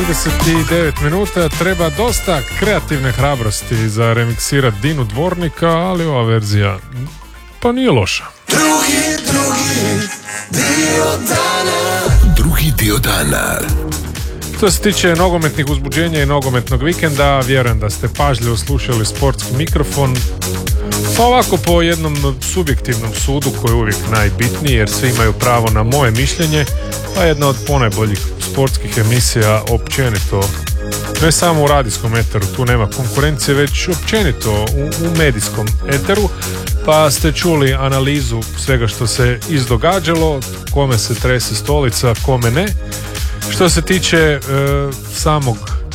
39 minuta, treba dosta kreativne hrabrosti za remiksirati Dinu Dvornika, ali ova verzija pa nije loša. Drugi dio dana. Što se tiče nogometnih uzbuđenja i nogometnog vikenda, vjerujem da ste pažljivo slušali Sportski mikrofon. Pa ovako po jednom subjektivnom sudu koji je uvijek najbitniji, jer svi imaju pravo na moje mišljenje, pa jedna od ponajboljih sportskih emisija općenito, ne samo u radijskom eteru, tu nema konkurencije, već općenito u medijskom eteru, pa ste čuli analizu svega što se izdogađalo, kome se trese stolica, kome ne. Što se tiče samog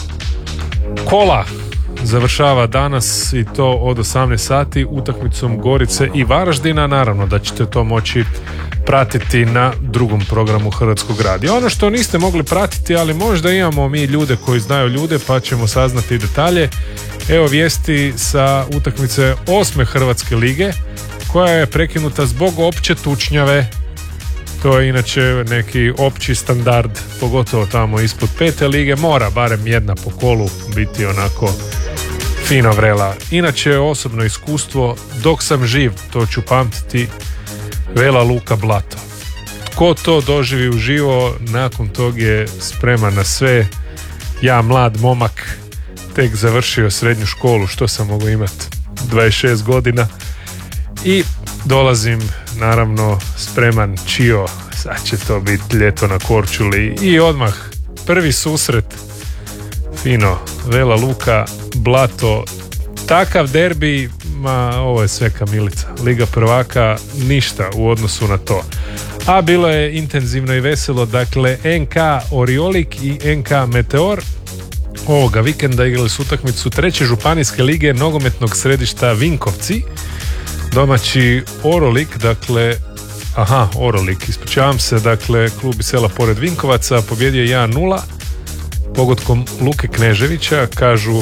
kola, završava danas i to od 18 sati utakmicom Gorice i Varaždina. Naravno da ćete to moći pratiti na drugom programu Hrvatskog radija. Ono što niste mogli pratiti, ali možda imamo mi ljude koji znaju ljude, pa ćemo saznati detalje. Evo vijesti sa utakmice 8. Hrvatske lige, koja je prekinuta zbog opće tučnjave. To je inače neki opći standard, pogotovo tamo ispod 5. lige, mora barem jedna po kolu biti onako fino vrela. Inače, osobno iskustvo, dok sam živ, to ću pamtiti, Vela Luka Blato. Tko to doživi uživo, nakon tog je spreman na sve. Ja, mlad momak, tek završio srednju školu, što sam mogao imati, 26 godina, i dolazim naravno spreman čio, sad će to biti ljeto na Korčuli, i odmah prvi susret, fino, Vela Luka Blato, takav derbi, ma ovo je sve kamilica, Liga prvaka ništa u odnosu na to, a bilo je intenzivno i veselo. Dakle, NK Oriolik i NK Meteor ovoga vikenda igrali su utakmicu 3. županijske lige nogometnog središta Vinkovci. Domaći Orolik, dakle, Orolik, ispričavam se, dakle, klub iz sela pored Vinkovaca pobjedio 1-0 pogodkom Luke Kneževića, kažu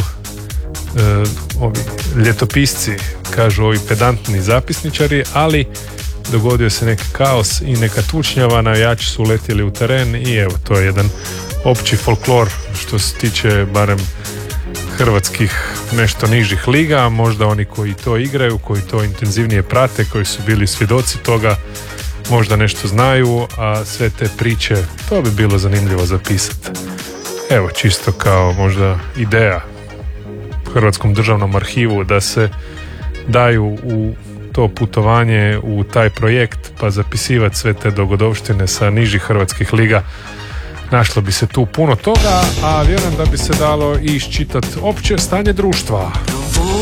ovi ljetopisci, kažu ovi pedantni zapisničari, ali dogodio se neki kaos i neka tučnjava, navijači su uletjeli u teren i evo, to je jedan opći folklor što se tiče barem hrvatskih nešto nižih liga, možda oni koji to igraju, koji to intenzivnije prate, koji su bili svjedoci toga, možda nešto znaju, a sve te priče, to bi bilo zanimljivo zapisati. Evo, čisto kao možda ideja Hrvatskom državnom arhivu da se daju u to putovanje, u taj projekt, pa zapisivati sve te dogodovštine sa nižih hrvatskih liga. Našlo bi se tu puno toga, a vjerujem da bi se dalo i iščitati opće stanje društva.